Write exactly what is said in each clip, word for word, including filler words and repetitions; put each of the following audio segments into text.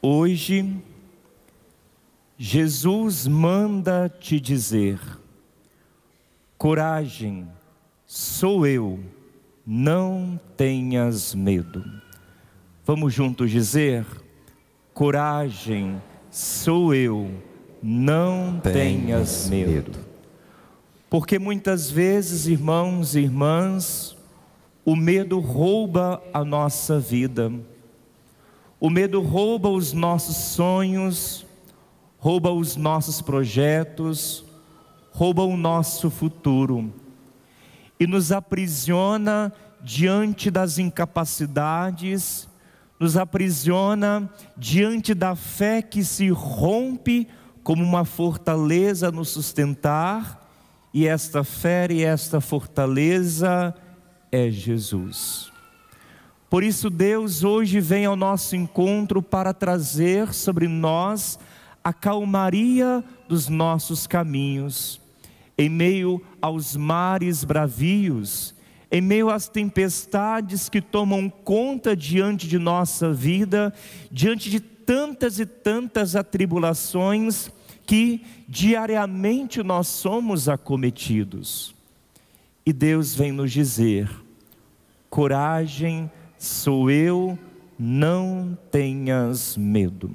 Hoje, Jesus manda te dizer: coragem, sou eu, não tenhas medo. Vamos juntos dizer: coragem, sou eu, não tenhas medo. Porque muitas vezes, irmãos e irmãs, o medo rouba a nossa vida. O medo rouba os nossos sonhos, rouba os nossos projetos, rouba o nosso futuro e nos aprisiona diante das incapacidades, nos aprisiona diante da fé que se rompe como uma fortaleza nos sustentar, e esta fé e esta fortaleza é Jesus. Por isso Deus hoje vem ao nosso encontro para trazer sobre nós a calmaria dos nossos caminhos, em meio aos mares bravios, em meio às tempestades que tomam conta diante de nossa vida, diante de tantas e tantas atribulações que diariamente nós somos acometidos. E Deus vem nos dizer: coragem, sou eu, não tenhas medo.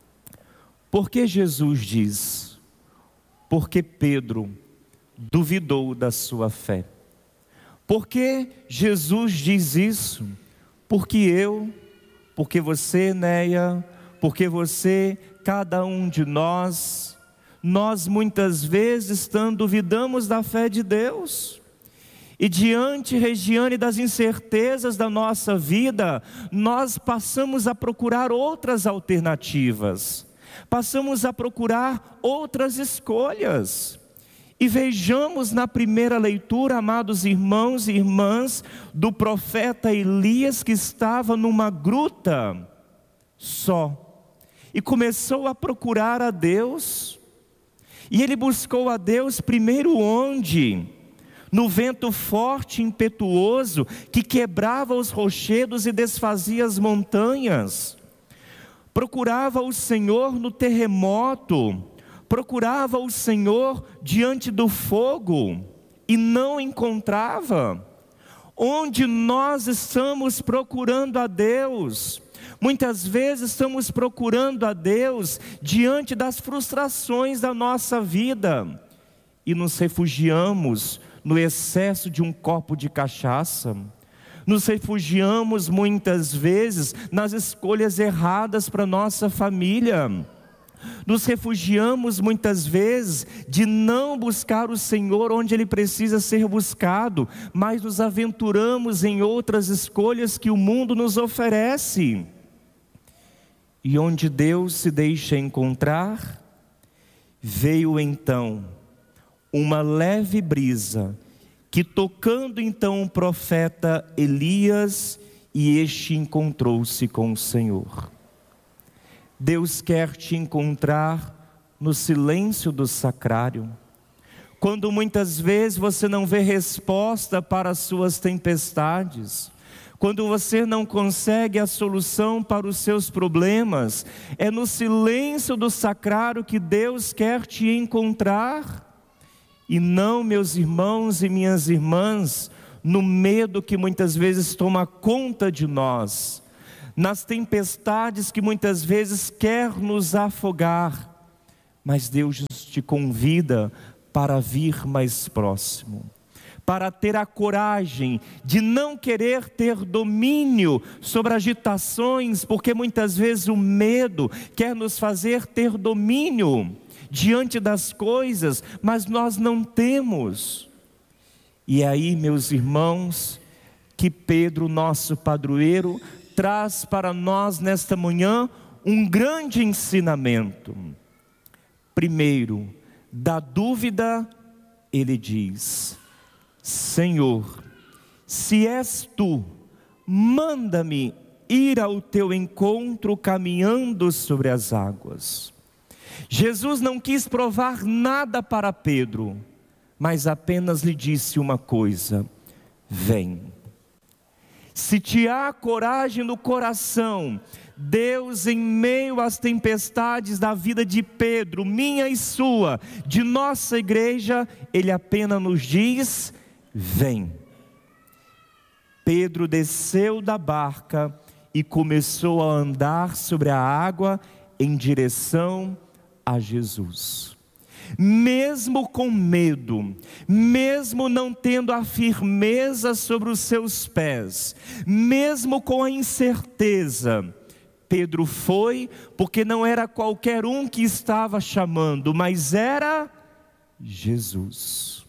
Por que Jesus diz? Porque Pedro duvidou da sua fé. Por que Jesus diz isso? Porque eu, porque você, Neia, porque você, cada um de nós, nós muitas vezes tanto duvidamos da fé de Deus. E diante, Regiane, das incertezas da nossa vida, nós passamos a procurar outras alternativas, passamos a procurar outras escolhas. E vejamos na primeira leitura, amados irmãos e irmãs, do profeta Elias, que estava numa gruta só, e começou a procurar a Deus. E ele buscou a Deus primeiro onde? No vento forte e impetuoso que quebrava os rochedos e desfazia as montanhas. Procurava o Senhor no terremoto, procurava o Senhor diante do fogo e não encontrava. Onde nós estamos procurando a Deus? Muitas vezes estamos procurando a Deus diante das frustrações da nossa vida e nos refugiamos no excesso de um copo de cachaça, nos refugiamos muitas vezes nas escolhas erradas para nossa família, nos refugiamos muitas vezes de não buscar o Senhor onde Ele precisa ser buscado, mas nos aventuramos em outras escolhas que o mundo nos oferece. E onde Deus se deixa encontrar, veio então uma leve brisa, que tocando então o profeta Elias, e este encontrou-se com o Senhor. Deus quer te encontrar no silêncio do sacrário, quando muitas vezes você não vê resposta para as suas tempestades, quando você não consegue a solução para os seus problemas, é no silêncio do sacrário que Deus quer te encontrar. E não, meus irmãos e minhas irmãs, no medo que muitas vezes toma conta de nós, nas tempestades que muitas vezes quer nos afogar, mas Deus te convida para vir mais próximo, para ter a coragem de não querer ter domínio sobre agitações, porque muitas vezes o medo quer nos fazer ter domínio diante das coisas, mas nós não temos. E aí, meus irmãos, que Pedro, nosso padroeiro, traz para nós nesta manhã um grande ensinamento. Primeiro, da dúvida, ele diz: Senhor, se és tu, manda-me ir ao teu encontro caminhando sobre as águas. Jesus não quis provar nada para Pedro, mas apenas lhe disse uma coisa: vem. Se te há coragem no coração, Deus, em meio às tempestades da vida de Pedro, minha e sua, de nossa igreja, Ele apenas nos diz: vem. Pedro desceu da barca e começou a andar sobre a água em direção a Jesus. Mesmo com medo, mesmo não tendo a firmeza sobre os seus pés, mesmo com a incerteza, Pedro foi, porque não era qualquer um que estava chamando, mas era Jesus.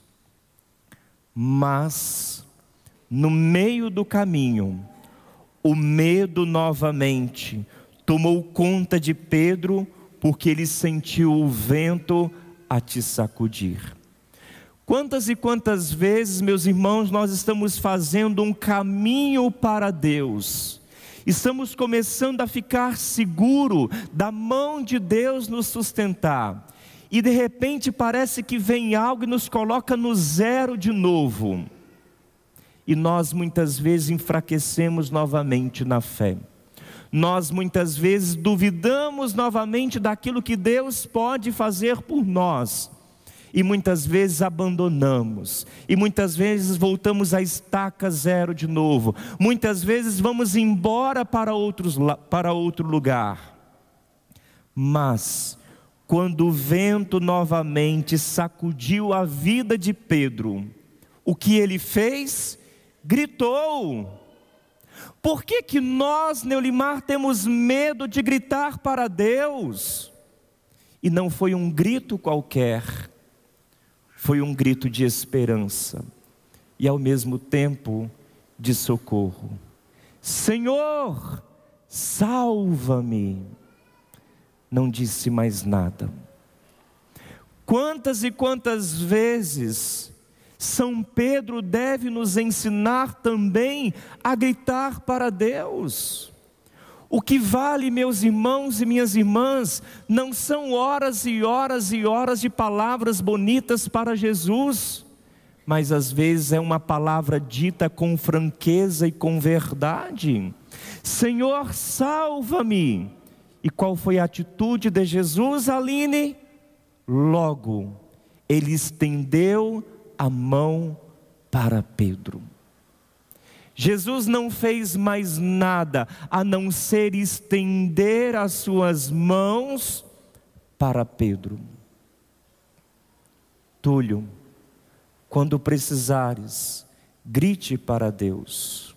Mas, no meio do caminho, o medo novamente tomou conta de Pedro, porque ele sentiu o vento a te sacudir. Quantas e quantas vezes, meus irmãos, nós estamos fazendo um caminho para Deus, estamos começando a ficar seguro da mão de Deus nos sustentar, e de repente parece que vem algo e nos coloca no zero de novo, e nós muitas vezes enfraquecemos novamente na fé. Nós muitas vezes duvidamos novamente daquilo que Deus pode fazer por nós, e muitas vezes abandonamos, e muitas vezes voltamos à estaca zero de novo, muitas vezes vamos embora para, outros, para outro lugar. Mas, quando o vento novamente sacudiu a vida de Pedro, o que ele fez? Gritou. Por que que nós, Neulimar, temos medo de gritar para Deus? E não foi um grito qualquer, foi um grito de esperança e ao mesmo tempo de socorro. Senhor, salva-me. Não disse mais nada. Quantas e quantas vezes São Pedro deve nos ensinar também a gritar para Deus. O que vale, meus irmãos e minhas irmãs, não são horas e horas e horas de palavras bonitas para Jesus, mas às vezes é uma palavra dita com franqueza e com verdade. Senhor, salva-me. E qual foi a atitude de Jesus, Aline? Logo, ele estendeu a mão para Pedro. Jesus não fez mais nada a não ser estender as suas mãos para Pedro. Túlio, quando precisares, grite para Deus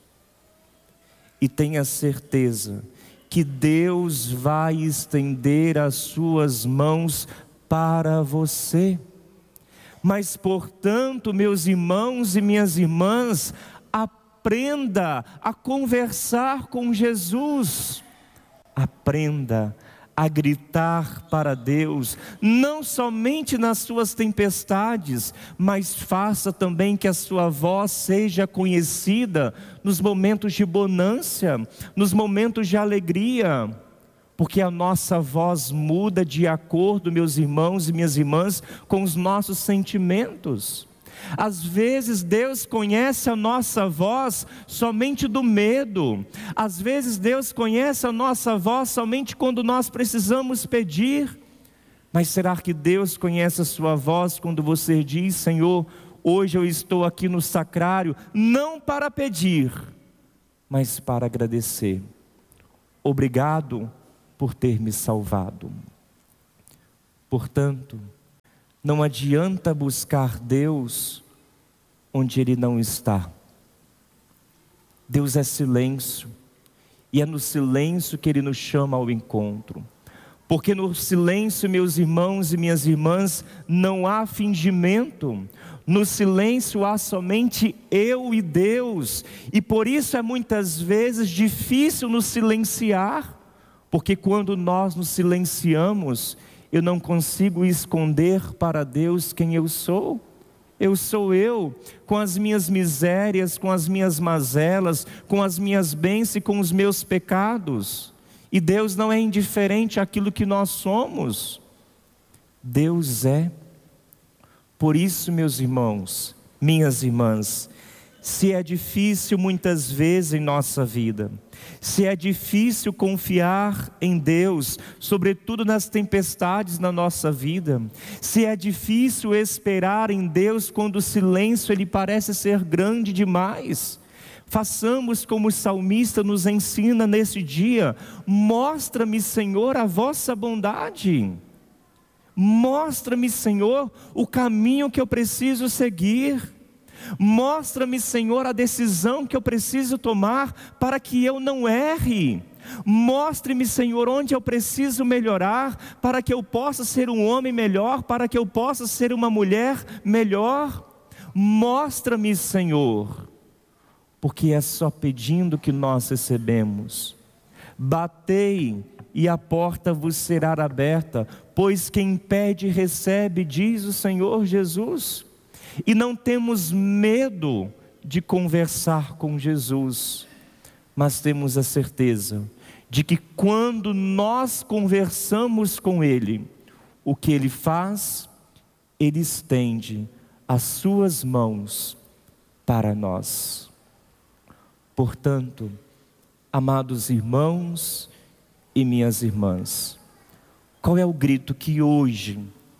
e tenha certeza que Deus vai estender as suas mãos para você. Mas, portanto, meus irmãos e minhas irmãs, aprenda a conversar com Jesus, aprenda a gritar para Deus, não somente nas suas tempestades, mas faça também que a sua voz seja conhecida nos momentos de bonança, nos momentos de alegria, porque a nossa voz muda de acordo, meus irmãos e minhas irmãs, com os nossos sentimentos. Às vezes Deus conhece a nossa voz somente do medo. Às vezes Deus conhece a nossa voz somente quando nós precisamos pedir. Mas será que Deus conhece a sua voz quando você diz: Senhor, hoje eu estou aqui no sacrário, não para pedir, mas para agradecer. Obrigado por ter me salvado. Portanto, não adianta buscar Deus onde Ele não está. Deus é silêncio, e é no silêncio que Ele nos chama ao encontro. Porque no silêncio, meus irmãos e minhas irmãs, não há fingimento. No silêncio há somente eu e Deus. E por isso é muitas vezes difícil nos silenciar. Porque quando nós nos silenciamos, eu não consigo esconder para Deus quem eu sou. Eu sou eu, com as minhas misérias, com as minhas mazelas, com as minhas bênçãos e com os meus pecados. E Deus não é indiferente àquilo que nós somos. Deus é. Por isso, meus irmãos, minhas irmãs, Se é difícil muitas vezes em nossa vida, se é difícil confiar em Deus, sobretudo nas tempestades na nossa vida, se é difícil esperar em Deus quando o silêncio ele parece ser grande demais, façamos como o salmista nos ensina nesse dia: mostra-me, Senhor, a vossa bondade, mostra-me, Senhor, o caminho que eu preciso seguir, mostra-me, Senhor, a decisão que eu preciso tomar para que eu não erre. Mostre-me, Senhor, onde eu preciso melhorar para que eu possa ser um homem melhor, para que eu possa ser uma mulher melhor. Mostra-me, Senhor, porque é só pedindo que nós recebemos. Batei e a porta vos será aberta, pois quem pede recebe, diz o Senhor Jesus. E não temos medo de conversar com Jesus, mas temos a certeza de que quando nós conversamos com Ele, o que Ele faz? Ele estende as suas mãos para nós. Portanto, amados irmãos e minhas irmãs, qual é o grito que hoje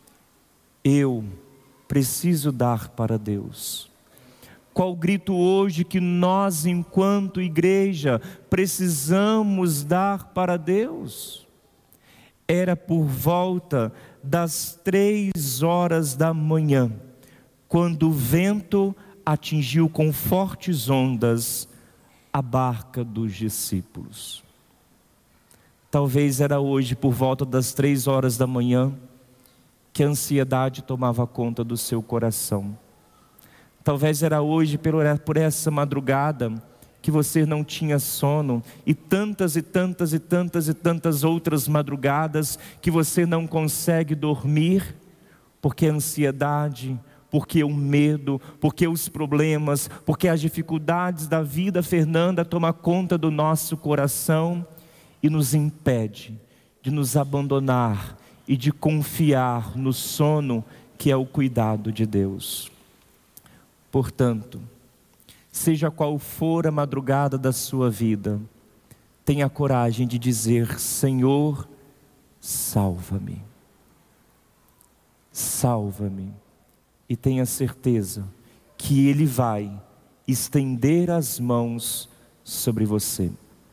eu preciso dar para Deus? Qual o grito hoje que nós, enquanto igreja, precisamos dar para Deus? Era por volta das três horas da manhã, quando o vento atingiu com fortes ondas a barca dos discípulos. Talvez era hoje por volta das três horas da manhã que a ansiedade tomava conta do seu coração. Talvez era hoje por essa madrugada que você não tinha sono, e tantas e tantas e tantas e tantas outras madrugadas que você não consegue dormir, porque a ansiedade, porque o medo, porque os problemas, porque as dificuldades da vida, Fernanda, toma conta do nosso coração e nos impede de nos abandonar e de confiar no sono que é o cuidado de Deus. Portanto, seja qual for a madrugada da sua vida, tenha coragem de dizer: Senhor, salva-me, salva-me, e tenha certeza que Ele vai estender as mãos sobre você.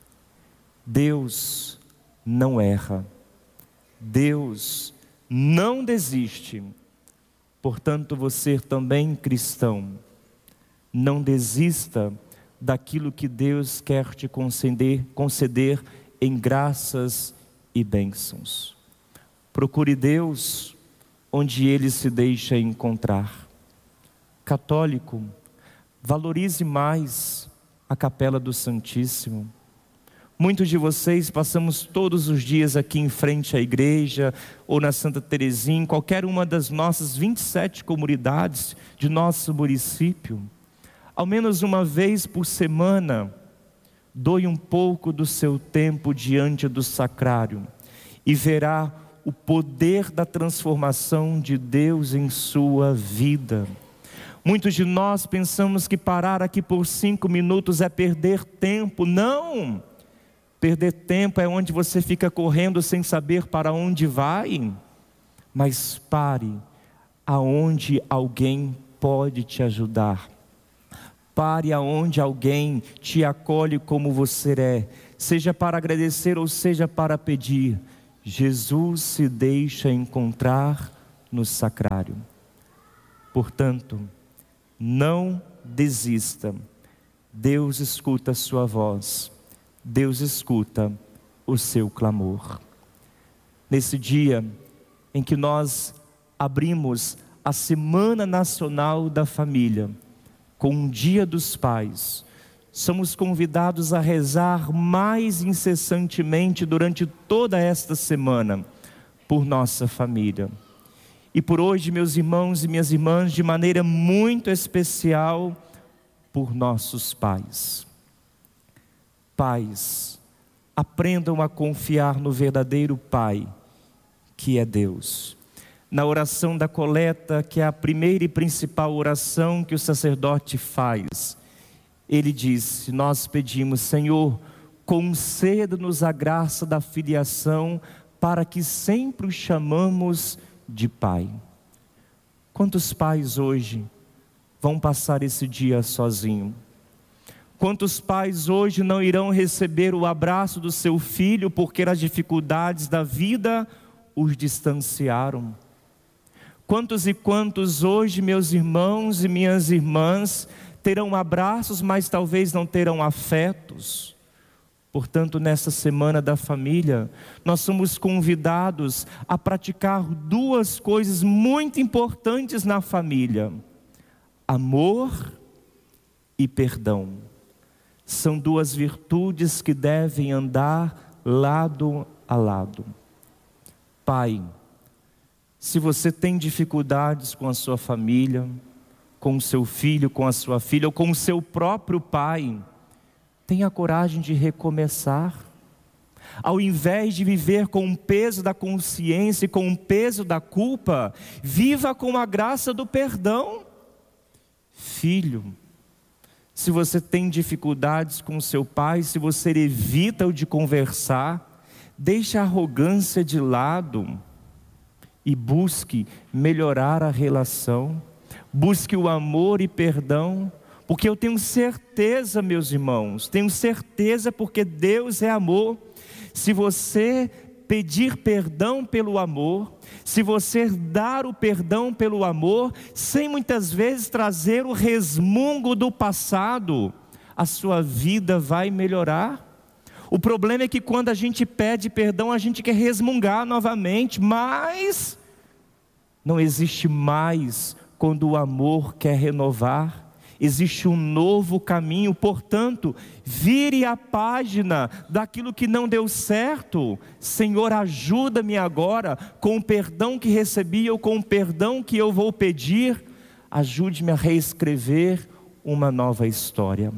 Deus não erra, Deus não desiste. Portanto, você também, cristão, não desista daquilo que Deus quer te conceder, conceder em graças e bênçãos. Procure Deus onde Ele se deixa encontrar. Católico, valorize mais a capela do Santíssimo. Muitos de vocês passamos todos os dias aqui em frente à igreja, ou na Santa Terezinha, em qualquer uma das nossas vinte e sete comunidades de nosso município. Ao menos uma vez por semana, doe um pouco do seu tempo diante do sacrário e verá o poder da transformação de Deus em sua vida. Muitos de nós pensamos que parar aqui por cinco minutos é perder tempo. Não! Perder tempo é onde você fica correndo sem saber para onde vai. Mas pare aonde alguém pode te ajudar. Pare aonde alguém te acolhe como você é, seja para agradecer ou seja para pedir. Jesus se deixa encontrar no sacrário. Portanto, não desista. Deus escuta a sua voz. Deus escuta o seu clamor. Nesse dia em que nós abrimos a Semana Nacional da Família, com o Dia dos Pais, somos convidados a rezar mais incessantemente durante toda esta semana por nossa família. E por hoje, meus irmãos e minhas irmãs, de maneira muito especial, por nossos pais. Pais, aprendam a confiar no verdadeiro Pai, que é Deus. Na oração da coleta, que é a primeira e principal oração que o sacerdote faz, Ele disse: nós pedimos, Senhor, conceda-nos a graça da filiação, para que sempre o chamamos de Pai. Quantos pais hoje vão passar esse dia sozinho? Quantos pais hoje não irão receber o abraço do seu filho, porque as dificuldades da vida os distanciaram? Quantos e quantos hoje, meus irmãos e minhas irmãs, terão abraços, mas talvez não terão afetos? Portanto, nessa semana da família, nós somos convidados a praticar duas coisas muito importantes na família: amor e perdão. São duas virtudes que devem andar lado a lado. Pai, se você tem dificuldades com a sua família, com o seu filho, com a sua filha, ou com o seu próprio pai, tenha coragem de recomeçar. Ao invés de viver com o peso da consciência e com o peso da culpa, viva com a graça do perdão. Filho, se você tem dificuldades com o seu pai, se você evita o de conversar, deixe a arrogância de lado e busque melhorar a relação, busque o amor e perdão, porque eu tenho certeza, meus irmãos, tenho certeza, porque Deus é amor. Se você pedir perdão pelo amor, se você dar o perdão pelo amor, sem muitas vezes trazer o resmungo do passado, a sua vida vai melhorar. O problema é que quando a gente pede perdão, a gente quer resmungar novamente, mas não existe mais quando o amor quer renovar. Existe um novo caminho. Portanto, vire a página daquilo que não deu certo. Senhor, ajuda-me agora, com o perdão que recebi ou com o perdão que eu vou pedir, ajude-me a reescrever uma nova história.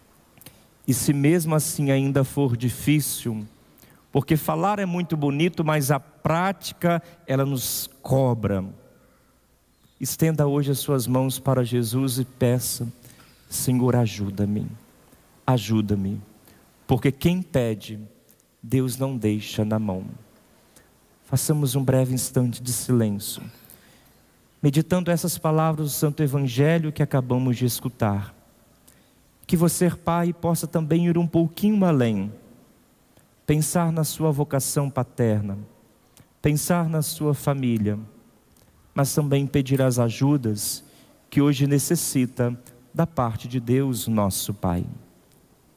E se mesmo assim ainda for difícil, porque falar é muito bonito, mas a prática, ela nos cobra. Estenda hoje as suas mãos para Jesus e peça: Senhor, ajuda-me, ajuda-me, porque quem pede, Deus não deixa na mão. Façamos um breve instante de silêncio, meditando essas palavras do Santo Evangelho que acabamos de escutar. Que você, pai, possa também ir um pouquinho além, pensar na sua vocação paterna, pensar na sua família, mas também pedir as ajudas que hoje necessita da parte de Deus, nosso Pai.